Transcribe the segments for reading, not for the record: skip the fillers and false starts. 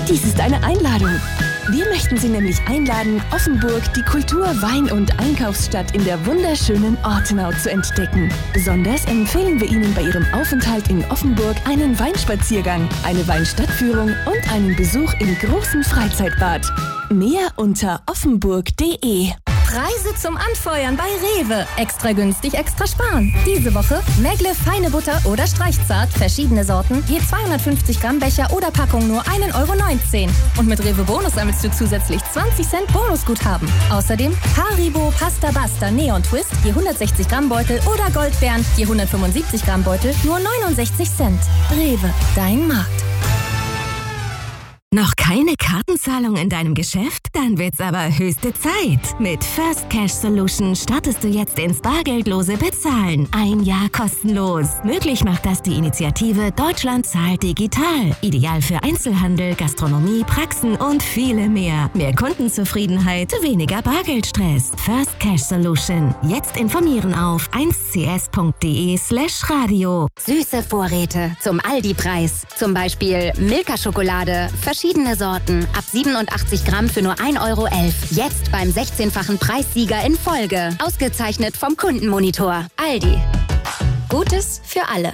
Dies ist eine Einladung. Wir möchten Sie nämlich einladen, Offenburg, die Kultur-, Wein- und Einkaufsstadt in der wunderschönen Ortenau zu entdecken. Besonders empfehlen wir Ihnen bei Ihrem Aufenthalt in Offenburg einen Weinspaziergang, eine Weinstadtführung und einen Besuch im großen Freizeitbad. Mehr unter offenburg.de. Preise zum Anfeuern bei Rewe. Extra günstig, extra sparen. Diese Woche Mägle feine Butter oder Streichzart, verschiedene Sorten, je 250 Gramm Becher oder Packung nur 1,19 €. Und mit Rewe Bonus sammelst du zusätzlich 20 Cent Bonusguthaben. Außerdem Haribo Pasta Basta Neon Twist, je 160 Gramm Beutel oder Goldbeeren, je 175 Gramm Beutel, nur 69 Cent. Rewe, dein Markt. Noch keine Kartenzahlung in deinem Geschäft? Dann wird's aber höchste Zeit. Mit First Cash Solution startest du jetzt ins bargeldlose Bezahlen. 1 Jahr kostenlos. Möglich macht das die Initiative Deutschland zahlt digital. Ideal für Einzelhandel, Gastronomie, Praxen und viele mehr. Mehr Kundenzufriedenheit, weniger Bargeldstress. First Cash Solution. Jetzt informieren auf 1cs.de/radio. Süße Vorräte zum Aldi-Preis. Zum Beispiel Milka-Schokolade, verschiedene Sorten, ab 87 Gramm für nur 1,11 €. Jetzt beim 16-fachen Preissieger in Folge. Ausgezeichnet vom Kundenmonitor. Aldi. Gutes für alle.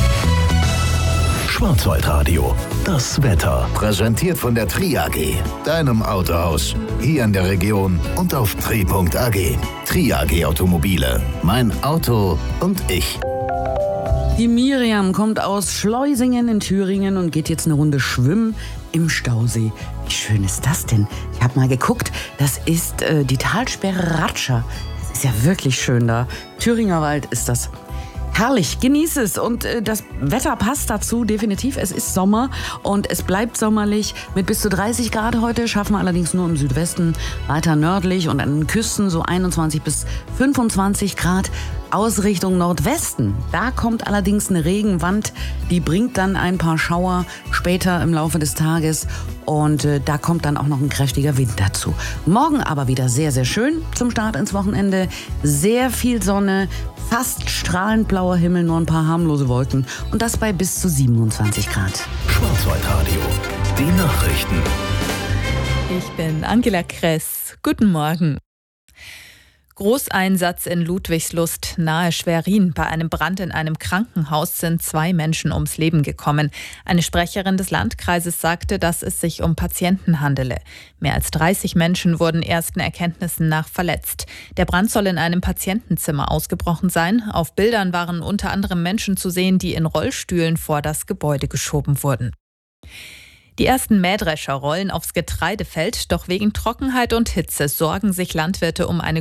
Schwarzwaldradio, das Wetter. Präsentiert von der Tri AG, deinem Autohaus. Hier in der Region und auf tri.ag. Tri AG Automobile. Mein Auto und ich. Die Miriam kommt aus Schleusingen in Thüringen und geht jetzt eine Runde schwimmen im Stausee. Wie schön ist das denn? Ich habe mal geguckt, das ist die Talsperre Ratscher. Das ist ja wirklich schön da. Thüringer Wald ist das. Herrlich, genieß es und das Wetter passt dazu definitiv. Es ist Sommer und es bleibt sommerlich mit bis zu 30 Grad heute, schaffen wir allerdings nur im Südwesten, weiter nördlich und an den Küsten so 21 bis 25 Grad. Aus Richtung Nordwesten, da kommt allerdings eine Regenwand, die bringt dann ein paar Schauer später im Laufe des Tages und da kommt dann auch noch ein kräftiger Wind dazu. Morgen aber wieder sehr, sehr schön zum Start ins Wochenende, sehr viel Sonne, fast strahlend blauer Himmel, nur ein paar harmlose Wolken und das bei bis zu 27 Grad. Schwarzwaldradio, die Nachrichten. Ich bin Angela Kress. Guten Morgen. Großeinsatz in Ludwigslust nahe Schwerin. Bei einem Brand in einem Krankenhaus sind 2 Menschen ums Leben gekommen. Eine Sprecherin des Landkreises sagte, dass es sich um Patienten handele. Mehr als 30 Menschen wurden ersten Erkenntnissen nach verletzt. Der Brand soll in einem Patientenzimmer ausgebrochen sein. Auf Bildern waren unter anderem Menschen zu sehen, die in Rollstühlen vor das Gebäude geschoben wurden. Die ersten Mähdrescher rollen aufs Getreidefeld, doch wegen Trockenheit und Hitze sorgen sich Landwirte um eine